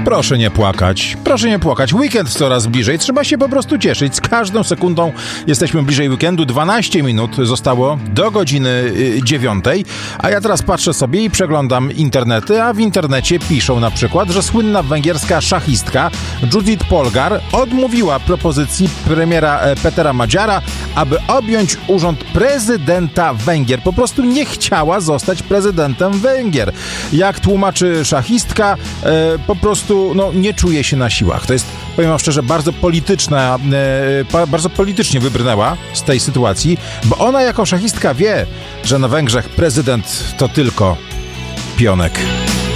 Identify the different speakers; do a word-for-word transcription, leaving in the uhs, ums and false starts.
Speaker 1: Proszę nie płakać, proszę nie płakać. Weekend coraz bliżej, trzeba się po prostu cieszyć. Z każdą sekundą jesteśmy bliżej weekendu. dwanaście minut zostało do godziny dziewiątej, a ja teraz patrzę sobie i przeglądam internety, a w internecie piszą na przykład, że słynna węgierska szachistka Judith Polgar odmówiła propozycji premiera Petera Magyara, aby objąć urząd prezydenta Węgier. Po prostu nie chciała zostać prezydentem Węgier. Jak tłumaczy szachistka, e, po prostu no, nie czuje się na siłach. To jest, powiem wam szczerze, bardzo polityczna, e, bardzo politycznie wybrnęła z tej sytuacji, bo ona jako szachistka wie, że na Węgrzech prezydent to tylko pionek.